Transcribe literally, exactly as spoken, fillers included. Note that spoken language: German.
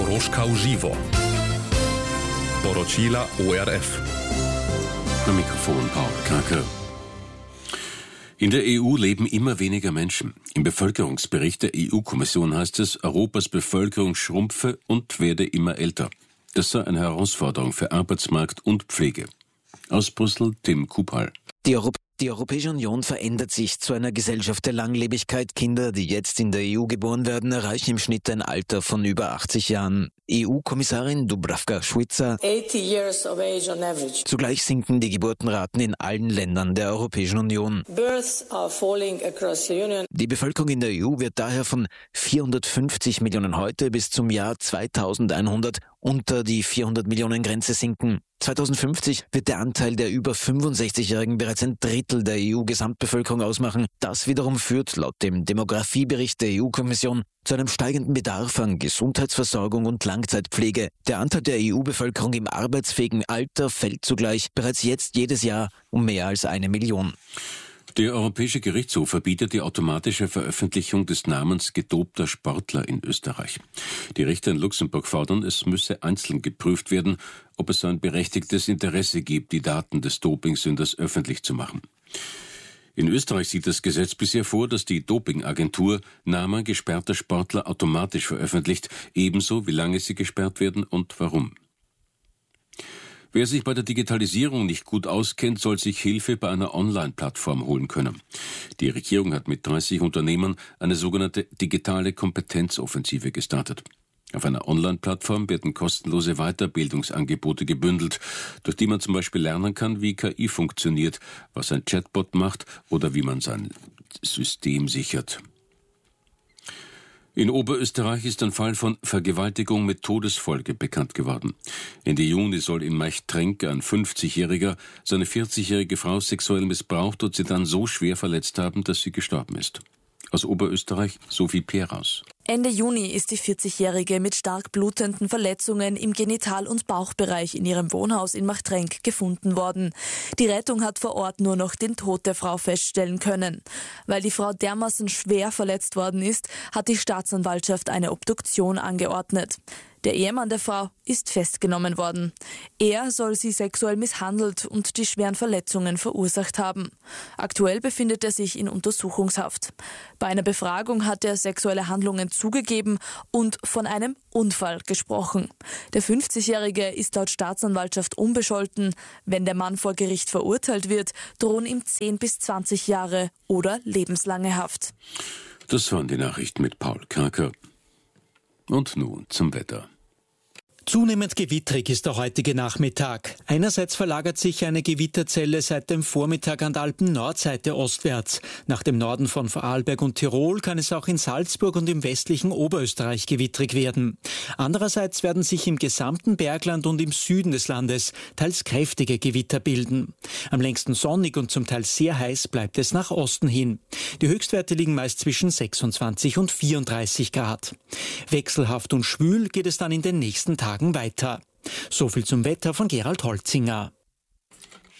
Dorożka Uživo. Poročila O R F. Am Mikrofon Paul Kraker. In der E U leben immer weniger Menschen. Im Bevölkerungsbericht der E U-Kommission heißt es, Europas Bevölkerung schrumpfe und werde immer älter. Das sei eine Herausforderung für Arbeitsmarkt und Pflege. Aus Brüssel, Tim Kupal. Die, Europ- die Europäische Union verändert sich zu einer Gesellschaft der Langlebigkeit. Kinder, die jetzt in der E U geboren werden, erreichen im Schnitt ein Alter von über achtzig Jahren. E U-Kommissarin Dubravka-Šuica. years of age on average. Zugleich sinken die Geburtenraten in allen Ländern der Europäischen Union. Births are falling across the Union. Die Bevölkerung in der E U wird daher von vierhundertfünfzig Millionen heute bis zum Jahr zweitausendeinhundert unter die vierhundert Millionen Grenze sinken. zweitausendfünfzig wird der Anteil der über fünfundsechzigjährigen bereits ein Drittel der E U-Gesamtbevölkerung ausmachen. Das wiederum führt laut dem Demografiebericht der E U-Kommission zu einem steigenden Bedarf an Gesundheitsversorgung und Langzeitpflege. Der Anteil der E U-Bevölkerung im arbeitsfähigen Alter fällt zugleich bereits jetzt jedes Jahr um mehr als eine Million. Der Europäische Gerichtshof verbietet die automatische Veröffentlichung des Namens gedopter Sportler in Österreich. Die Richter in Luxemburg fordern, es müsse einzeln geprüft werden, ob es ein berechtigtes Interesse gibt, die Daten des Dopingsünders öffentlich zu machen. In Österreich sieht das Gesetz bisher vor, dass die Dopingagentur Namen gesperrter Sportler automatisch veröffentlicht, ebenso wie lange sie gesperrt werden und warum. Wer sich bei der Digitalisierung nicht gut auskennt, soll sich Hilfe bei einer Online-Plattform holen können. Die Regierung hat mit dreißig Unternehmern eine sogenannte digitale Kompetenzoffensive gestartet. Auf einer Online-Plattform werden kostenlose Weiterbildungsangebote gebündelt, durch die man zum Beispiel lernen kann, wie K I funktioniert, was ein Chatbot macht oder wie man sein System sichert. In Oberösterreich ist ein Fall von Vergewaltigung mit Todesfolge bekannt geworden. Ende Juni soll in Maichtrenk ein fünfzigjähriger seine vierzigjährige Frau sexuell missbraucht und sie dann so schwer verletzt haben, dass sie gestorben ist. Aus Oberösterreich Sophie Peraus. Ende Juni ist die vierzigjährige mit stark blutenden Verletzungen im Genital- und Bauchbereich in ihrem Wohnhaus in Maichtrenk gefunden worden. Die Rettung hat vor Ort nur noch den Tod der Frau feststellen können. Weil die Frau dermaßen schwer verletzt worden ist, hat die Staatsanwaltschaft eine Obduktion angeordnet. Der Ehemann der Frau ist festgenommen worden. Er soll sie sexuell misshandelt und die schweren Verletzungen verursacht haben. Aktuell befindet er sich in Untersuchungshaft. Bei einer Befragung hat er sexuelle Handlungen zugegeben und von einem Unfall gesprochen. Der fünfzigjährige ist laut Staatsanwaltschaft unbescholten. Wenn der Mann vor Gericht verurteilt wird, drohen ihm zehn bis zwanzig Jahre oder lebenslange Haft. Das waren die Nachrichten mit Paul Kraker. Und nun zum Wetter. Zunehmend gewittrig ist der heutige Nachmittag. Einerseits verlagert sich eine Gewitterzelle seit dem Vormittag an der Alpen-Nordseite ostwärts. Nach dem Norden von Vorarlberg und Tirol kann es auch in Salzburg und im westlichen Oberösterreich gewittrig werden. Andererseits werden sich im gesamten Bergland und im Süden des Landes teils kräftige Gewitter bilden. Am längsten sonnig und zum Teil sehr heiß bleibt es nach Osten hin. Die Höchstwerte liegen meist zwischen sechsundzwanzig und vierunddreißig Grad. Wechselhaft und schwül geht es dann in den nächsten Tagen weiter. So viel zum Wetter von Gerald Holzinger.